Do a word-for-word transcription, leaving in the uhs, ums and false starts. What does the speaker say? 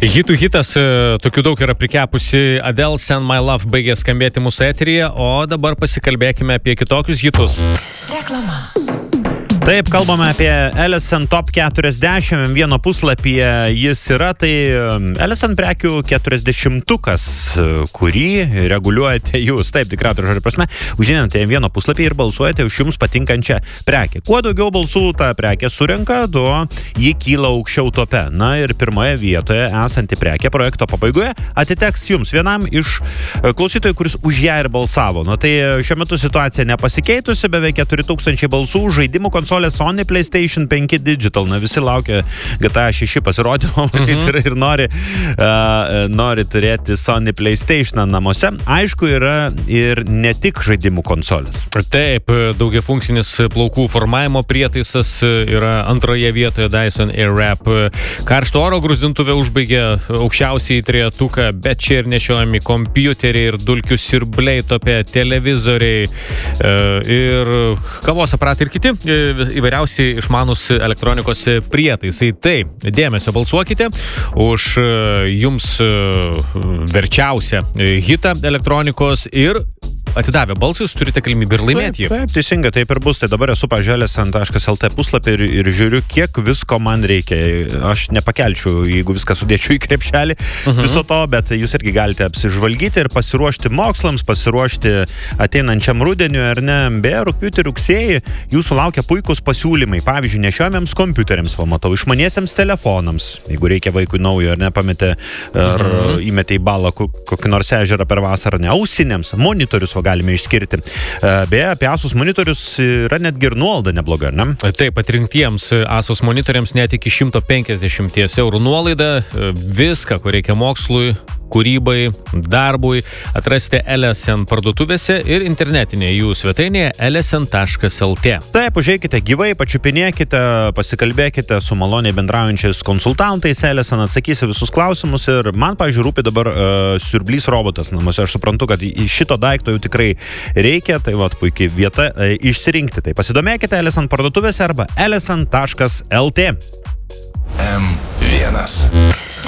Hitų hitas, tokių daug yra prikepusi. Adele Send My Love baigė skambėti mūsų eteryje, o dabar pasikalbėkime apie kitokius hitus. Reklama. Taip, kalbame apie Ellison Top keturiasdešimt, vieno puslapyje jis yra, tai Ellison prekių keturiasdešimtukas, kurį reguliuojate jūs, taip, tikrai žodžio prasme, užžinate vieno puslapį ir balsuojate už jums patinkančią prekę. Kuo daugiau balsų ta prekė surenka, tuo ji kyla aukščiau tope. Na ir pirmoje vietoje esanti prekė projekto pabaigoje atiteks jums, vienam iš klausytojų, kuris už ją ir balsavo. Na tai šiuo metu situacija nepasikeitusi, beveik keturi tūkstančiai balsų, žaidimų konsolė Sony PlayStation penki Digital. Na, visi laukia G T A šeši pasirodymo, mm -hmm. ir, ir nori, uh, nori turėti Sony PlayStation namuose. Aišku, yra ir ne tik žaidimų konsolės. Taip, daugiafunkcinis plaukų formavimo prietaisas yra antroje vietoje Dyson Airwrap. Karšto oro gruzdintuvė užbaigė aukščiausiai trejetuką, bet čia ir nešiojami kompiuteriai ir dulkių siurbliai, topė televizoriai uh, ir kavos aparatai ir kiti įvairiausi išmanus elektronikos prietaisai. Tai dėmesio, balsuokite už jums verčiausią hitą elektronikos ir atidavę balsus turite galimybę ir laimėti jį. Taip, taip, teisinga, taip ir bus. Tai dabar esu pažvelgęs ant taškas el tė puslapį ir, ir žiūriu, kiek visko man reikia. Aš nepakelčiau, jeigu viską sudėčiau į krepšelį uh-huh. viso to, bet jūs irgi galite apsižvalgyti ir pasiruošti mokslams, pasiruošti ateinančiam rudeniui, ar ne? Beje, rugpjūtį, rugsėjį jūsų laukia puikus pasiūlymai. Pavyzdžiui, nešiojamiems kompiuteriams, va, matau, išmaniesiems telefonams, jeigu reikia vaikui naujo, ar ne, pametė, ar uh-huh. įmetė į balą kokį nors ežerą per vasarą, ne, ausiniams, monitorius, va, galime išskirti. Beje, apie Asus monitorius yra netgi ir nuolaida nebloga, ne? Taip, atrinktiems Asus monitoriams net iki šimto penkiasdešimt eurų nuolaida. Viską, ko reikia mokslui, kūrybai, darbui, atrasite Ellison parduotuvėse ir internetinėje jų svetainėje ellison taškas el tė. Taip, užeikite gyvai, pačiupinėkite, pasikalbėkite su maloniai bendraujančiais konsultantais, Ellison atsakysi visus klausimus ir man, pavyzdžiui, rūpi dabar uh, siurblys robotas namuose. Aš suprantu, kad šito daikto jau tikrai reikia, tai vat puikiai vieta uh, išsirinkti. Tai pasidomėkite Ellison parduotuvėse arba ellison taškas el tė. M vienas.